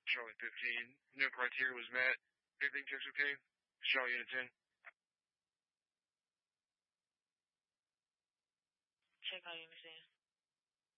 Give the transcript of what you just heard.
Charlie 15. No criteria was met. Everything checks okay? Charlie Unit 10. Check out Unit 10.